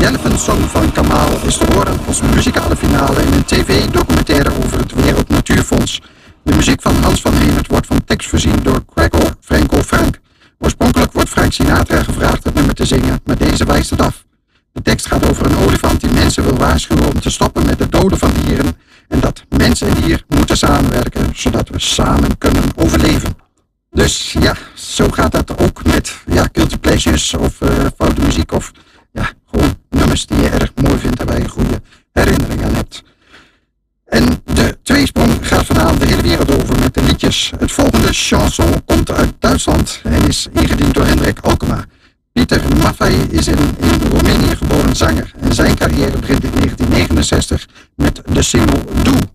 The Elephant Song van Kamal is te horen als muzikale finale in een tv-documentaire over het Wereld Natuurfonds. De muziek van Hans van Hemert wordt van tekst voorzien door Gregor Franco Frank. Oorspronkelijk wordt Frank Sinatra gevraagd het nummer te zingen, maar deze wijst het af. De tekst gaat over een olifant die mensen wil waarschuwen om te stoppen met het doden van dieren en dat mens en dier moeten samenwerken, zodat we samen kunnen overleven. Dus ja, zo gaat dat ook met guilty pleasures of foute muziek of gewoon nummers die je erg mooi vindt en waar je goede herinneringen aan hebt. En de tweesprong gaat vanavond de hele wereld over met de liedjes. Het volgende chanson komt uit Duitsland en is ingediend door Hendrik Alkema. Pieter Maffay is in Roemenië geboren zanger en zijn carrière begint in 1969 met de single Doe.